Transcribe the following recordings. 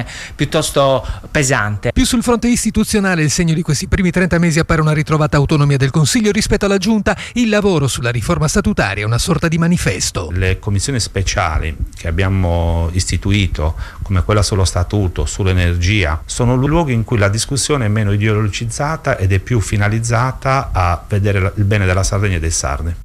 situazione piuttosto pesante. Più sul fronte istituzionale, il segno di questi primi 30 mesi appare una ritrovata autonomia del Consiglio rispetto alla Giunta. Il lavoro sulla riforma statutaria è una sorta di manifesto. Le commissioni speciali che abbiamo istituito, come quella sullo statuto, sull'energia, sono luoghi in cui la discussione è meno ideologizzata ed è più finalizzata a vedere il bene della Sardegna e dei sardi.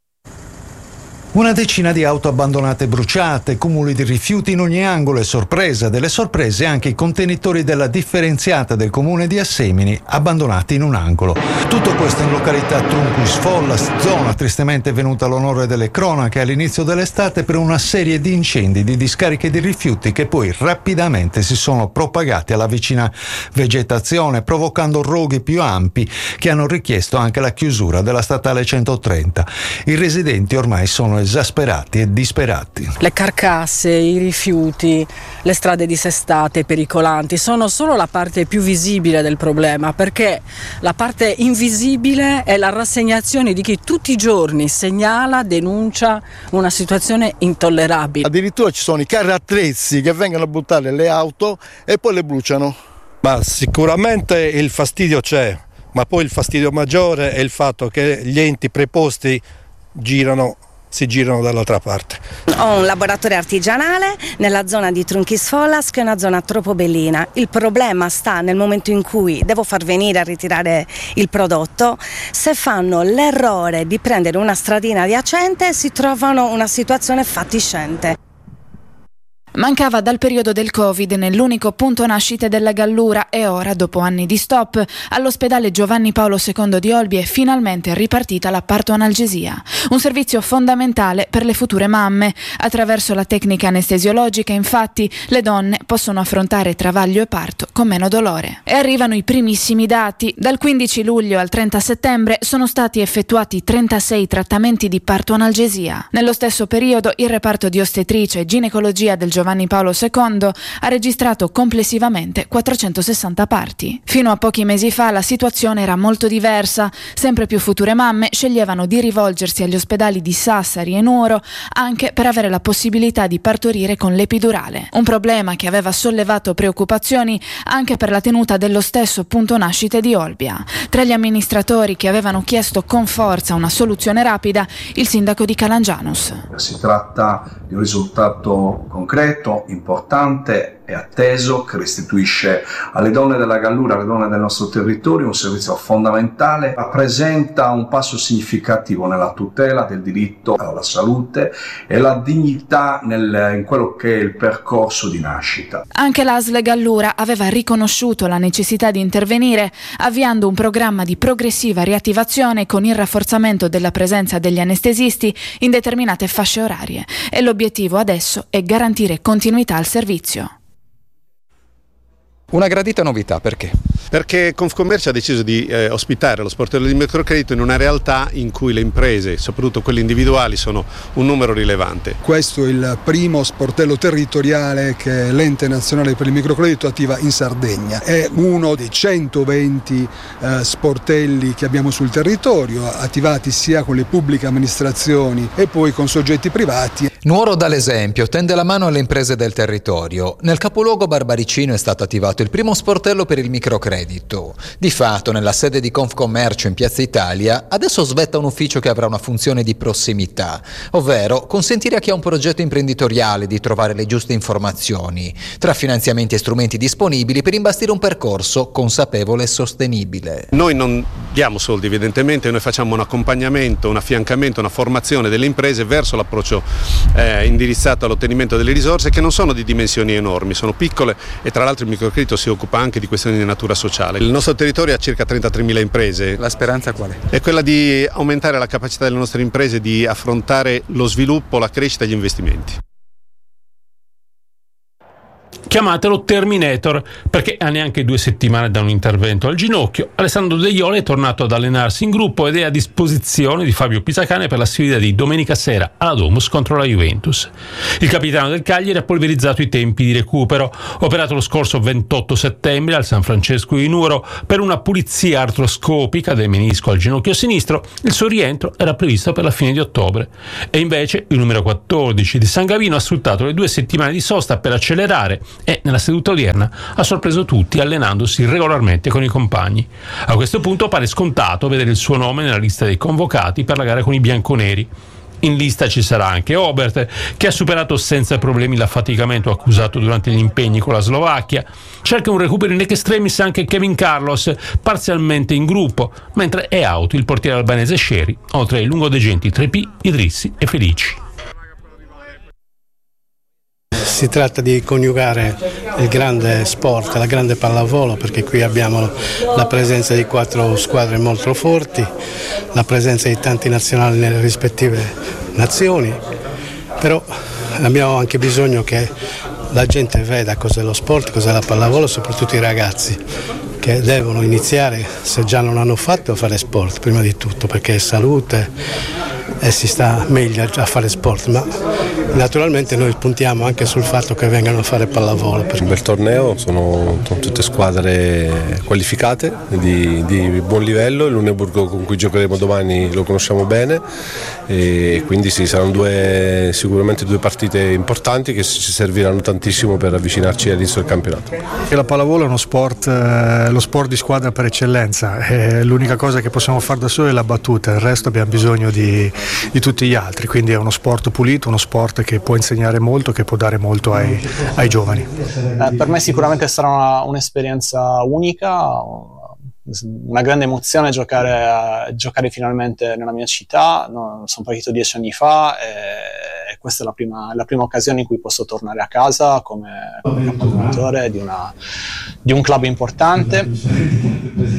Una decina di auto abbandonate bruciate, cumuli di rifiuti in ogni angolo e sorpresa delle sorprese anche i contenitori della differenziata del comune di Assemini abbandonati in un angolo. Tutto questo in località Trunquis Follas, zona tristemente venuta all'onore delle cronache all'inizio dell'estate per una serie di incendi di discariche di rifiuti che poi rapidamente si sono propagati alla vicina vegetazione, provocando roghi più ampi che hanno richiesto anche la chiusura della statale 130. I residenti ormai sono esasperati e disperati. Le carcasse, i rifiuti, le strade dissestate, pericolanti sono solo la parte più visibile del problema, perché la parte invisibile è la rassegnazione di chi tutti i giorni segnala, denuncia una situazione intollerabile. Addirittura ci sono i carri attrezzi che vengono a buttare le auto e poi le bruciano. Ma sicuramente il fastidio c'è, ma poi il fastidio maggiore è il fatto che gli enti preposti si girano dall'altra parte. Ho un laboratorio artigianale nella zona di Trunquis Follas, che è una zona troppo bellina. Il problema sta nel momento in cui devo far venire a ritirare il prodotto. Se fanno l'errore di prendere una stradina adiacente, si trovano una situazione fatiscente. Mancava dal periodo del Covid nell'unico punto nascite della Gallura e ora, dopo anni di stop, all'ospedale Giovanni Paolo II di Olbia è finalmente ripartita la partoanalgesia, un servizio fondamentale per le future mamme. Attraverso la tecnica anestesiologica, infatti, le donne possono affrontare travaglio e parto con meno dolore. E arrivano i primissimi dati. Dal 15 luglio al 30 settembre sono stati effettuati 36 trattamenti di partoanalgesia. Nello stesso periodo il reparto di ostetricia e ginecologia del Giovanni Paolo II ha registrato complessivamente 460 parti. Fino a pochi mesi fa la situazione era molto diversa. Sempre più future mamme sceglievano di rivolgersi agli ospedali di Sassari e Nuoro anche per avere la possibilità di partorire con l'epidurale. Un problema che aveva sollevato preoccupazioni anche per la tenuta dello stesso punto nascite di Olbia. Tra gli amministratori che avevano chiesto con forza una soluzione rapida, il sindaco di Calangianus. Si tratta di un risultato concreto, importante e atteso, che restituisce alle donne della Gallura, alle donne del nostro territorio, un servizio fondamentale, rappresenta un passo significativo nella tutela del diritto alla salute e la dignità in quello che è il percorso di nascita. Anche l'ASL Gallura aveva riconosciuto la necessità di intervenire, avviando un programma di progressiva riattivazione con il rafforzamento della presenza degli anestesisti in determinate fasce orarie, e l'obiettivo adesso è garantire continuità al servizio. Una gradita novità, perché? Perché Confcommercio ha deciso di ospitare lo sportello di microcredito in una realtà in cui le imprese, soprattutto quelle individuali, sono un numero rilevante. Questo è il primo sportello territoriale che l'Ente Nazionale per il Microcredito attiva in Sardegna. È uno dei 120 sportelli che abbiamo sul territorio, attivati sia con le pubbliche amministrazioni e poi con soggetti privati. Nuoro dà l'esempio, tende la mano alle imprese del territorio. Nel capoluogo barbaricino è stato attivato il primo sportello per il microcredito. Di fatto, nella sede di Confcommercio in Piazza Italia, adesso svetta un ufficio che avrà una funzione di prossimità, ovvero consentire a chi ha un progetto imprenditoriale di trovare le giuste informazioni, tra finanziamenti e strumenti disponibili per imbastire un percorso consapevole e sostenibile. Noi non diamo soldi, evidentemente, noi facciamo un accompagnamento, un affiancamento, una formazione delle imprese verso l'approccio indirizzato all'ottenimento delle risorse, che non sono di dimensioni enormi, sono piccole, e tra l'altro il microcredito si occupa anche di questioni di natura sociale. Il nostro territorio ha circa 33.000 imprese. La speranza qual è? È quella di aumentare la capacità delle nostre imprese di affrontare lo sviluppo, la crescita e gli investimenti. Chiamatelo Terminator, perché a neanche 2 settimane da un intervento al ginocchio, Alessandro De Jong è tornato ad allenarsi in gruppo ed è a disposizione di Fabio Pisacane per la sfida di domenica sera alla Domus contro la Juventus. Il capitano del Cagliari ha polverizzato i tempi di recupero, operato lo scorso 28 settembre al San Francesco di Nuoro per una pulizia artroscopica del menisco al ginocchio sinistro. Il suo rientro era previsto per la fine di ottobre, e invece il numero 14 di San Gavino ha sfruttato le 2 settimane di sosta per accelerare e nella seduta odierna ha sorpreso tutti allenandosi regolarmente con i compagni. A questo punto pare scontato vedere il suo nome nella lista dei convocati per la gara con i bianconeri. In lista ci sarà anche Obert, che ha superato senza problemi l'affaticamento accusato durante gli impegni con la Slovacchia. Cerca un recupero in extremis anche Kevin Carlos, parzialmente in gruppo, mentre è out il portiere albanese Sherry, oltre ai lungodegenti Trepì, Idrissi e Felici. Si tratta di coniugare il grande sport, la grande pallavolo, perché qui abbiamo la presenza di 4 squadre molto forti, la presenza di tanti nazionali nelle rispettive nazioni, però abbiamo anche bisogno che la gente veda cos'è lo sport, cos'è la pallavolo, soprattutto i ragazzi che devono iniziare, se già non hanno fatto, a fare sport prima di tutto, perché è salute e si sta meglio a fare sport, ma naturalmente noi puntiamo anche sul fatto che vengano a fare pallavolo. Un bel torneo, sono tutte squadre qualificate di buon livello, il Luneburgo con cui giocheremo domani lo conosciamo bene e quindi sì, saranno sicuramente due partite importanti che ci serviranno tantissimo per avvicinarci all'inizio del campionato. La pallavolo è uno sport, lo sport di squadra per eccellenza, l'unica cosa che possiamo fare da soli è la battuta, il resto abbiamo bisogno di tutti gli altri, quindi è uno sport pulito, uno sport che può insegnare molto, che può dare molto ai giovani. Per me sicuramente sarà un'esperienza unica, una grande emozione giocare finalmente nella mia città. Sono partito 10 anni fa e questa è la prima occasione in cui posso tornare a casa come capoallenatore di un club importante.